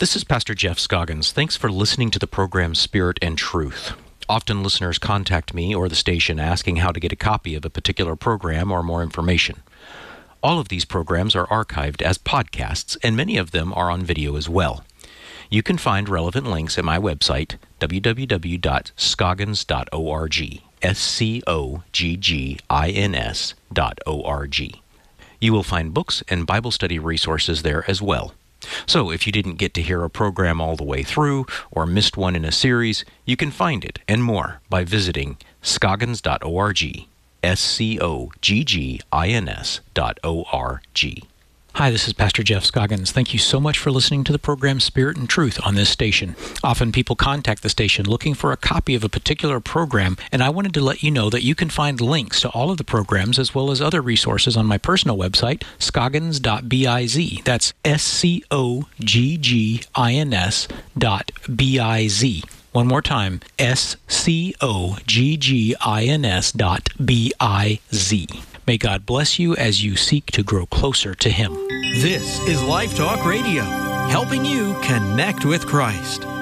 This is Pastor Jeff Scoggins. Thanks for listening to the program Spirit and Truth. Often listeners contact me or the station asking how to get a copy of a particular program or more information. All of these programs are archived as podcasts, and many of them are on video as well. You can find relevant links at my website, www.scoggins.org, SCOGGINS.org. You will find books and Bible study resources there as well. So if you didn't get to hear a program all the way through or missed one in a series, you can find it and more by visiting scoggins.org, SCOGGINS.org. Hi, this is Pastor Jeff Scoggins. Thank you so much for listening to the program Spirit and Truth on this station. Often people contact the station looking for a copy of a particular program, and I wanted to let you know that you can find links to all of the programs as well as other resources on my personal website, scoggins.biz. That's SCOGGINS.biz. One more time, SCOGGINS.biz. May God bless you as you seek to grow closer to Him. This is Life Talk Radio, helping you connect with Christ.